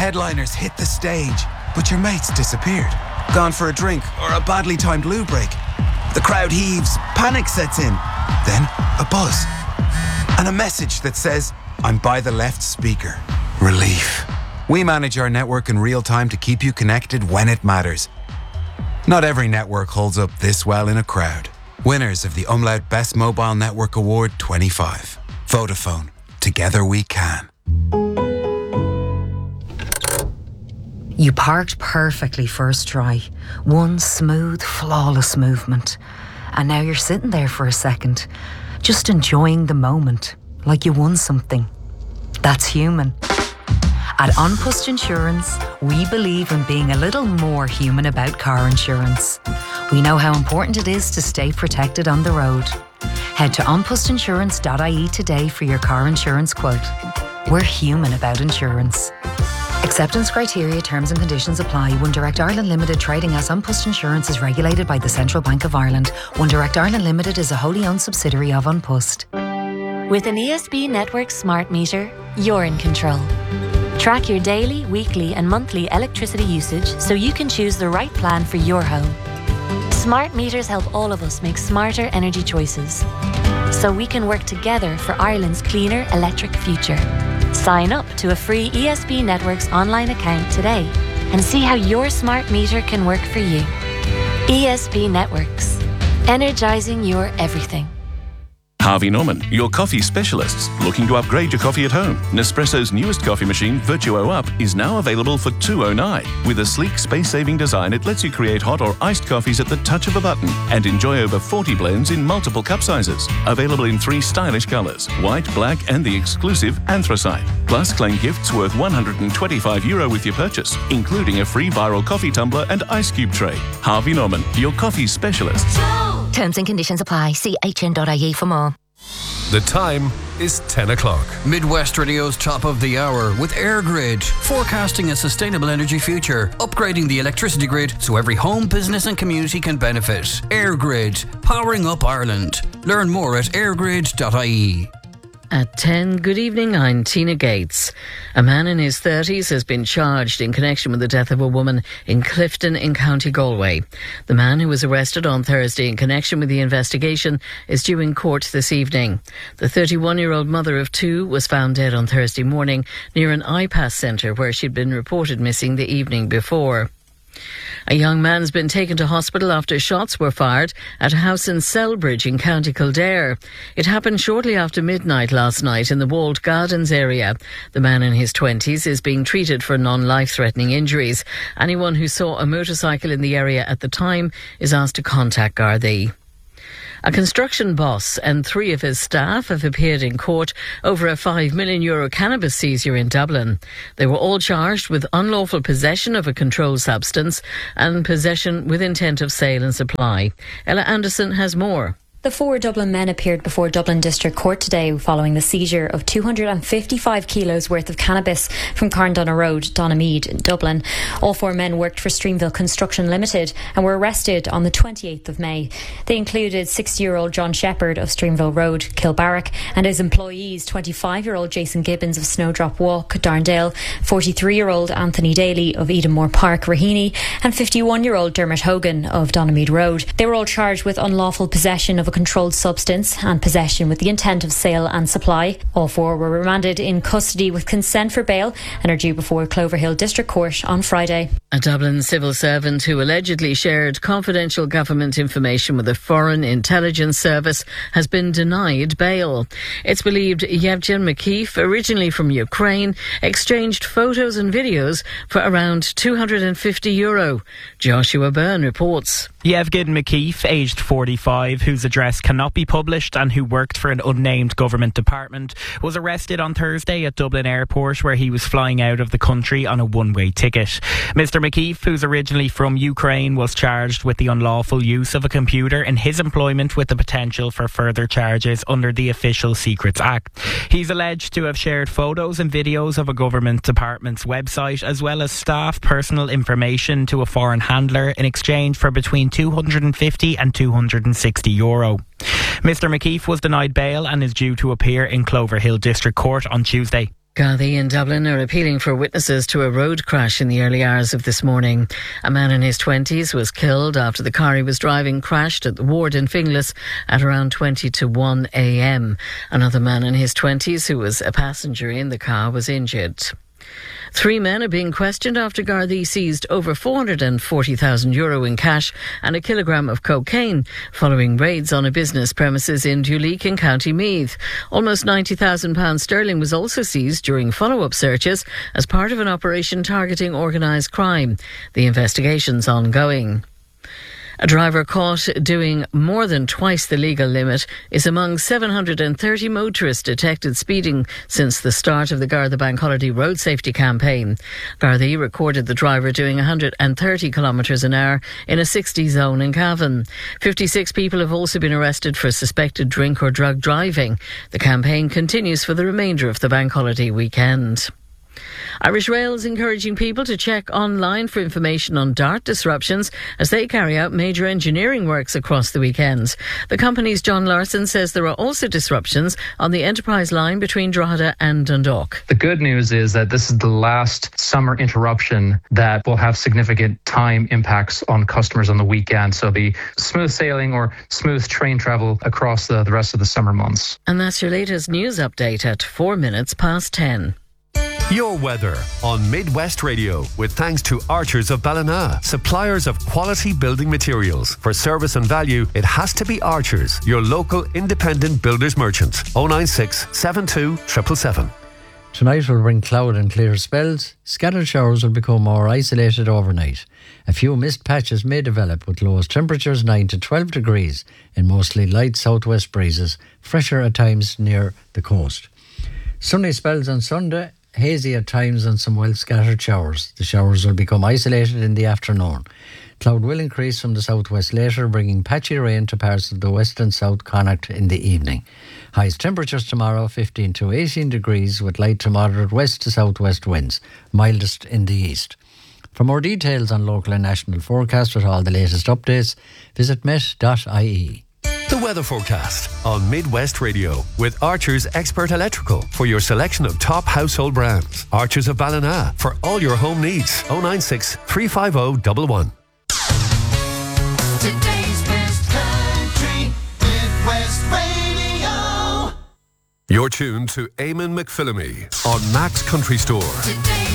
headliners hit the stage, but your mate's disappeared. Gone for a drink or a badly timed loo break. The crowd heaves, panic sets in. Then a buzz. And a message that says, "I'm by the left speaker." Relief. We manage our network in real time to keep you connected when it matters. Not every network holds up this well in a crowd. Winners of the Umlaut Best Mobile Network Award 25. Vodafone. Together we can. You parked perfectly first try. One smooth, flawless movement. And now you're sitting there for a second, just enjoying the moment, like you won something. That's human. At An Post Insurance, we believe in being a little more human about car insurance. We know how important it is to stay protected on the road. Head to onpostinsurance.ie today for your car insurance quote. We're human about insurance. Acceptance criteria, terms and conditions apply. One Direct Ireland Limited, trading as An Post Insurance, is regulated by the Central Bank of Ireland. One Direct Ireland Limited is a wholly owned subsidiary of An Post. With an ESB Network smart meter, you're in control. Track your daily, weekly and monthly electricity usage so you can choose the right plan for your home. Smart meters help all of us make smarter energy choices, so we can work together for Ireland's cleaner electric future. Sign up to a free ESB Networks online account today and see how your smart meter can work for you. ESB Networks. Energising your everything. Harvey Norman, your coffee specialists. Looking to upgrade your coffee at home? Nespresso's newest coffee machine, Virtuo Up, is now available for $209. With a sleek, space-saving design, it lets you create hot or iced coffees at the touch of a button and enjoy over 40 blends in multiple cup sizes. Available in 3 stylish colours, white, black and the exclusive anthracite. Plus, claim gifts worth €125 with your purchase, including a free viral coffee tumbler and ice cube tray. Harvey Norman, your coffee specialists. Terms and conditions apply. See hn.ie for more. The time is 10 o'clock. Midwest Radio's top of the hour with AirGrid, forecasting a sustainable energy future, upgrading the electricity grid so every home, business and community can benefit. AirGrid, powering up Ireland. Learn more at airgrid.ie. At 10, good evening, I'm Tina Gates. A man in his 30s has been charged in connection with the death of a woman in Clifton in County Galway. The man, who was arrested on Thursday in connection with the investigation, is due in court this evening. The 31-year-old mother of 2 was found dead on Thursday morning near an IPAS centre where she'd been reported missing the evening before. A young man's been taken to hospital after shots were fired at a house in Selbridge in County Kildare. It happened shortly after midnight last night in the Walled Gardens area. The man in his 20s is being treated for non-life-threatening injuries. Anyone who saw a motorcycle in the area at the time is asked to contact Gardaí. A construction boss and 3 of his staff have appeared in court over a €5 million cannabis seizure in Dublin. They were all charged with unlawful possession of a controlled substance and possession with intent of sale and supply. Ella Anderson has more. The 4 Dublin men appeared before Dublin District Court today following the seizure of 255 kilos worth of cannabis from Carndonagh Road, Donamead in Dublin. All 4 men worked for Streamville Construction Limited and were arrested on the 28th of May. They included 60-year-old John Shepherd of Streamville Road, Kilbarrack, and his employees, 25-year-old Jason Gibbons of Snowdrop Walk, Darndale, 43-year-old Anthony Daly of Edenmore Park, Raheny, and 51-year-old Dermot Hogan of Donamead Road. They were all charged with unlawful possession of a controlled substance and possession with the intent of sale and supply. All 4 were remanded in custody with consent for bail and are due before Cloverhill District Court on Friday. A Dublin civil servant who allegedly shared confidential government information with a foreign intelligence service has been denied bail. It's believed Yevgen McKeith, originally from Ukraine, exchanged photos and videos for around €250. Joshua Byrne reports. Yevgen McKeith, aged 45, whose address cannot be published and who worked for an unnamed government department, was arrested on Thursday at Dublin Airport, where he was flying out of the country on a one-way ticket. Mr McKeith, who's originally from Ukraine, was charged with the unlawful use of a computer in his employment, with the potential for further charges under the Official Secrets Act. He's alleged to have shared photos and videos of a government department's website, as well as staff personal information, to a foreign handler in exchange for between €250 and €260. Mr McKeith was denied bail and is due to appear in Cloverhill District Court on Tuesday. Gardaí in Dublin are appealing for witnesses to a road crash in the early hours of this morning. A man in his 20s was killed after the car he was driving crashed at the ward in Finglas at around 20 to 1 a.m. Another man in his 20s who was a passenger in the car was injured. 3 men are being questioned after Gardaí seized over €440,000 in cash and a kilogram of cocaine following raids on a business premises in Duleek in County Meath. Almost £90,000 sterling was also seized during follow-up searches as part of an operation targeting organised crime. The investigation's ongoing. A driver caught doing more than twice the legal limit is among 730 motorists detected speeding since the start of the Garda Bank Holiday Road Safety Campaign. Gardaí recorded the driver doing 130 kilometres an hour in a 60 zone in Cavan. 56 people have also been arrested for suspected drink or drug driving. The campaign continues for the remainder of the Bank Holiday weekend. Irish Rail is encouraging people to check online for information on DART disruptions as they carry out major engineering works across the weekend. The company's John Larson says there are also disruptions on the Enterprise line between Drogheda and Dundalk. The good news is that this is the last summer interruption that will have significant time impacts on customers on the weekend. So the smooth sailing or smooth train travel across the rest of the summer months. And that's your latest news update at 4 minutes past 10. Your weather on Midwest Radio with thanks to Archers of Ballina, suppliers of quality building materials. For service and value, it has to be Archers, your local independent builders merchant. 096 72 777. Tonight will bring cloud and clear spells. Scattered showers will become more isolated overnight. A few mist patches may develop with lowest temperatures 9 to 12 degrees in mostly light southwest breezes, fresher at times near the coast. Sunny spells on Sunday, hazy at times and some well-scattered showers. The showers will become isolated in the afternoon. Cloud will increase from the southwest later, bringing patchy rain to parts of the west and south Connacht in the evening. Highest temperatures tomorrow 15 to 18 degrees with light to moderate west to southwest winds, mildest in the east. For more details on local and national forecasts with all the latest updates, visit met.ie. The weather forecast on Midwest Radio with Archers Expert Electrical for your selection of top household brands. Archers of Ballina for all your home needs. 096 350 111. Today's best country, Midwest Radio. You're tuned to Eamon McPhillamy on Max Country Store. Today